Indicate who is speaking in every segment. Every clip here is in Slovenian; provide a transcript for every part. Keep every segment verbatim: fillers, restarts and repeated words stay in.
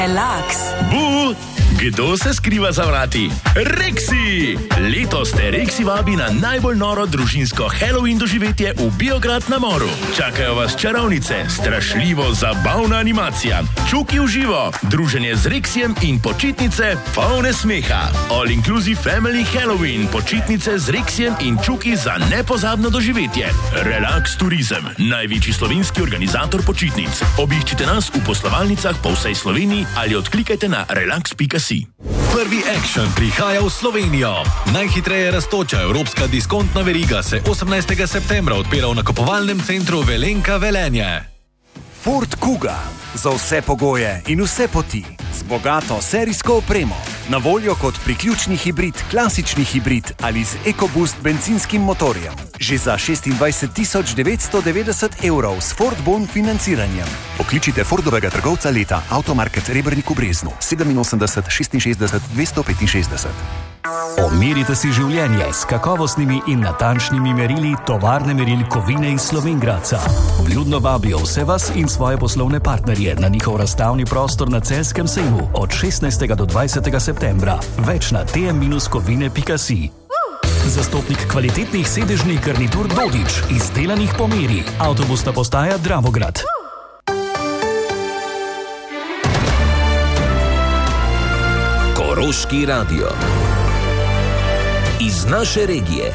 Speaker 1: Relax.
Speaker 2: Bu! Kdo se skriva za vrati? Rexi! Letos te Rexi vabi na najbolj noro družinsko Halloween doživetje v Biograd na Moru. Čakajo vas čarovnice, strašljivo zabavna animacija, Čuki v živo, druženje z Rexijem in počitnice polne smeha. All Inclusive Family Halloween, počitnice z Rexijem in Čuki za nepozabno doživetje. Relax Turizem, največji slovenski organizator počitnic. Obiščite nas v poslovalnicah po vsej Sloveniji ali odklikajte na relax pika si.
Speaker 3: Prvi Action prihaja v Slovenijo. Najhitreje rastoča evropska diskontna veriga se osemnajstega septembra odpira v nakupovalnem centru Velenka Velenje.
Speaker 4: Ford Kuga. Za vse pogoje in vse poti. Z bogato serijsko opremo. Na voljo kot priključni hibrid, klasični hibrid ali z EcoBoost benzinskim motorjem. Že za šestindvajset tisoč devetsto devetdeset evrov s Ford Bon financiranjem. Pokličite Fordovega trgovca leta Automarket Rebernik v Breznu sedeminosemdeset šestinšestdeset dvesto petinšestdeset.
Speaker 5: Omerite si življenje s kakovostnimi in natančnimi merili tovarne meril Kovine iz Slovenj Gradca. Vljudno vabijo vse vas in svoje poslovne partnerje na njihov razstavni prostor na Celjskem sejmu od šestnajstega do dvajsetega septembra. Več na t m kovine pika si. Zastopnik kvalitetnih sedežnih garnitur Dodič, izdelanih po meri. Avtobusna postaja Dravograd.
Speaker 6: Koroški radio. Iz naše regije.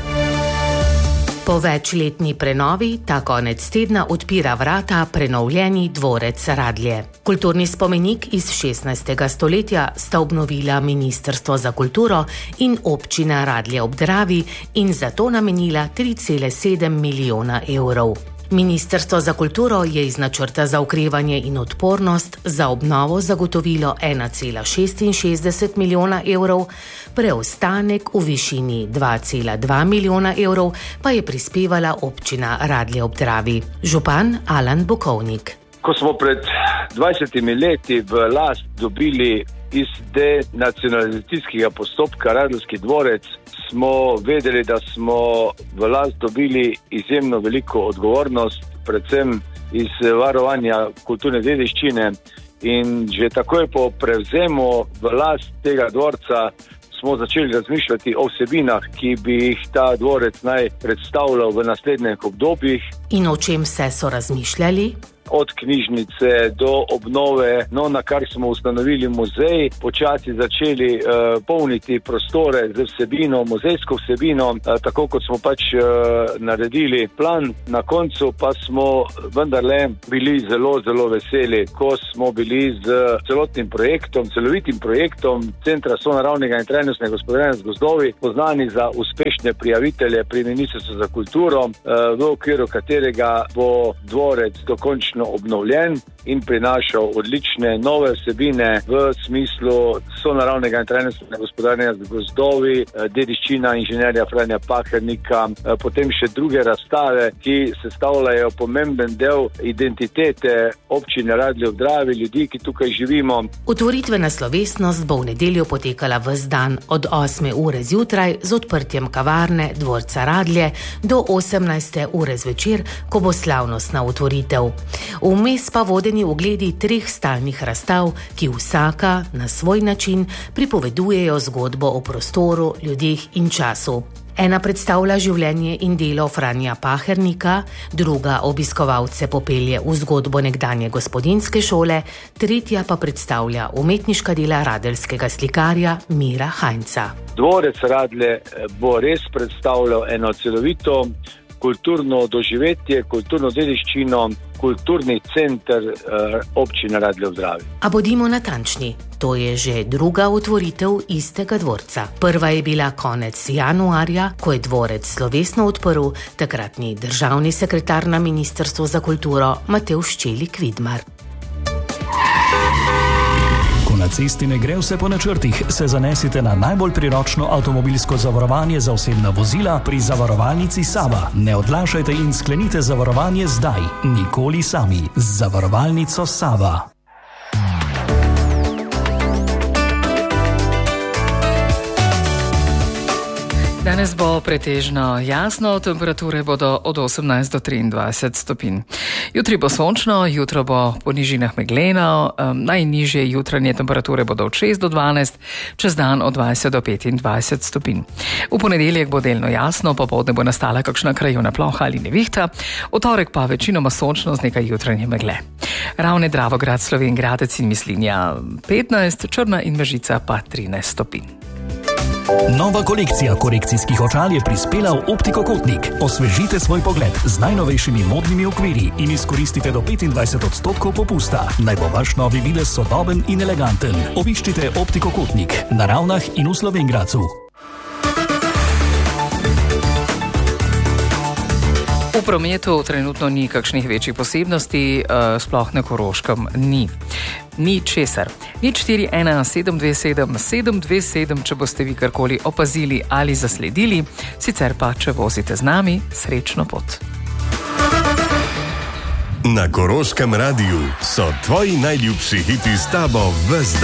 Speaker 7: Po večletni prenovi ta konec tedna odpira vrata prenovljeni dvorec Radlje. Kulturni spomenik iz šestnajstega stoletja sta obnovila Ministrstvo za kulturo in občina Radlje ob Dravi in zato namenila tri cele sedem milijona evrov. Ministrstvo za kulturo je iz načrta za okrevanje in odpornost za obnovo zagotovilo ena cela šestinšestdeset milijona evrov, preostanek v višini dva cela dva milijona evrov pa je prispevala občina Radlje ob Dravi. Župan Alan Bokovnik.
Speaker 8: Ko smo pred dvajsetimi leti v last dobili iz denacionalizacijskega postopka Radljski dvorec, smo vedeli, da smo v last dobili izjemno veliko odgovornost, predvsem iz varovanja kulturne dediščine, in že takoj po prevzemu v last tega dvorca smo začeli razmišljati o vsebinah, ki bi jih ta dvorec naj predstavljal v naslednjih obdobjih.
Speaker 7: In o čem vse so razmišljali?
Speaker 8: Od knjižnice do obnove, no, na kar smo ustanovili muzej, počasi začeli uh, polniti prostore z vsebino, muzejsko vsebino, uh, tako kot smo pač uh, naredili plan. Na koncu pa smo vendarle bili zelo, zelo veseli, ko smo bili z celotnim projektom, celovitim projektom Centra sonaravnega in trajnostnega gospodarjenja z gozdovi, poznani za uspešne prijavitelje pri Ministrstvu za kulturo, uh, v okviru katerega bo dvorec dokončno obnovljen in prinašal odlične nove vsebine v smislu sonaravnega in trajnostnega gospodarjenja z gozdovi, dediščina inženirja Franja Pahernika, potem še druge razstave, ki sestavljajo pomemben del identitete občine Radlje ob Dravi, ljudi, ki tukaj živimo.
Speaker 7: Otvoritvena slovesnost bo v nedeljo potekala ves dan od osme ure zjutraj z odprtjem kavarne dvorca Radlje do osemnajste ure zvečer, ko bo slavnostna otvoritev. Vmes pa vodeni ogledi treh stalnih razstav, ki vsaka na svoj način pripovedujejo zgodbo o prostoru, ljudeh in času. Ena predstavlja življenje in delo Franja Pahernika, druga obiskovalce popelje v zgodbo nekdanje gospodinjske šole, tretja pa predstavlja umetniška dela radeljskega slikarja Mira Hajnca.
Speaker 8: Dvorec Radlje bo res predstavljal eno celovito kulturno doživetje, kulturno dediščino, kulturni center uh, občine Radlje ob Dravi.
Speaker 7: A bodimo natančni, to je že druga otvoritev istega dvorca. Prva je bila konec januarja, ko je dvorec slovesno odprl takratni državni sekretar na Ministrstvu za kulturo Matevž Čelik Vidmar.
Speaker 5: Na cesti ne gre vse po načrtih, se zanesite na najbolj priročno avtomobilsko zavarovanje za osebna vozila pri zavarovalnici Sava. Ne odlašajte in sklenite zavarovanje zdaj, nikoli sami. Z zavarovalnico Sava.
Speaker 7: Na
Speaker 1: Danes bo pretežno jasno, temperature bodo od osemnajst do triindvajset stopinj. Jutri bo sončno, jutro bo po nižinah megleno, um, najnižje jutranje temperature bodo od šest do dvanajst, čez dan od dvajset do petindvajset stopinj. V ponedeljek bo delno jasno, popoldne bo nastala kakšna krajevna ploha ali nevihta, v torek pa večinoma sončno z nekaj jutranje megle. Ravne, Dravograd, Slovenj Gradec in Mislinja petnajst, Črna in Mežica pa trinajst stopinj.
Speaker 5: Nova kolekcija korekcijskih očal je prispela v Optiko Kotnik. Osvežite svoj pogled z najnovejšimi modnimi okvirji in izkoristite do petindvajset odstotkov popusta. Naj bo vaš novi videz sodoben in eleganten. Obiščite Optiko Kotnik na Ravnah in v Slovenj Gradcu.
Speaker 1: V prometu trenutno ni kakšnih večjih posebnosti, sploh na Koroškem ni. Ni česar. Nič štiri ena sedem dve sedem sedem dve sedem, če boste vi karkoli opazili ali zasledili, sicer pa, če vozite z nami, srečno pot.
Speaker 6: Na Koroškem radiju so tvoji najljubši hiti s tabo ves dan.